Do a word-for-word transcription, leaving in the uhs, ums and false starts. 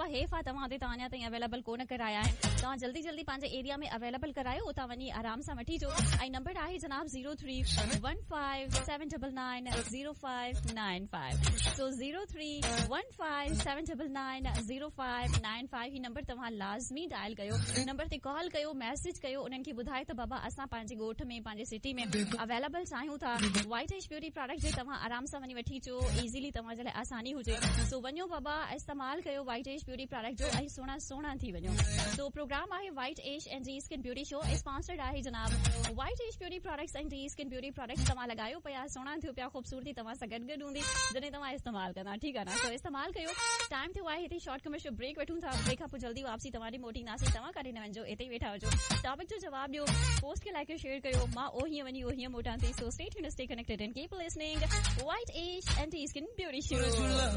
हेफ़ा तव्हां ते तां ताईं अवेलेबल कोन कराया आहिनि तव्हां जल्दी जल्दी पंहिंजे एरिया में अवेलेबल करायो उतां वञी आराम सां वठी अचो ऐं नंबर आहे जनाब zero three one five seven double nine zero five nine five so zero three one five seven double nine zero five nine five ही नंबर तव्हां लाज़मी डायल कयो नंबर ते कॉल कयो मैसेज कयो उन्हनि खे ॿुधाए त बाबा असां पंहिंजे ॻोठ में पंहिंजे सिटी में अवेलेबल चाहियूं था वाइट एज ब्यूटी प्रोडक्ट जे तव्हां आराम सां वञी वठी अचो इज़ीली तव्हां जे लाइ आसानी हुजे सो वञो बाबा इस्तेमाल कयो वाइट एज ब्यूटी प्रोडक्ट जो ऐं सुहिणा सुहिणा थी वञो सो प्रोग्राम आहे white age and D skin beauty show sponsored आहे जनाब white age beauty products and D skin beauty products तव्हां लॻायो पिया सुहिणा थियो पिया ख़ूबसूरती तव्हां सां गॾु गॾु हूंदी जॾहिं तव्हां इस्तेमाल कंदा ठीकु आहे न सो इस्तेमाल कयो टाइम थियो आहे हिते शॉर्ट कमर्शियल ब्रेक वठूं था ब्रेक खां पोइ जल्दी वापसी तव्हां ॾे मोटींदासीं तव्हां काॾे न वञिजो हिते ई वेठा हुजो टॉपिक जो जवाब ॾियो पोस्ट खे लाइक शेयर कयो मां ओ हीअं वञी ओ हीअं मोटां थी so stay tuned stay connected and keep listening white age and D skin beauty show